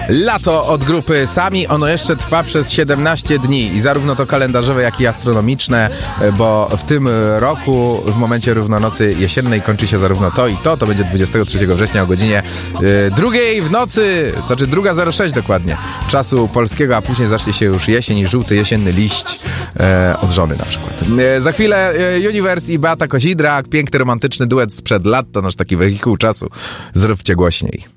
Lato od grupy Sami, ono jeszcze trwa przez 17 dni i zarówno to kalendarzowe, jak i astronomiczne, bo w tym roku, w momencie równonocy jesiennej kończy się zarówno to i to będzie 23 września o godzinie 2 w nocy, to znaczy 2:06 dokładnie, czasu polskiego, a później zacznie się już jesień i żółty jesienny liść od żony na przykład. Za chwilę Universe i Beata Kozidrak, piękny, romantyczny duet sprzed lat, to nasz taki wehikuł czasu. Zróbcie głośniej.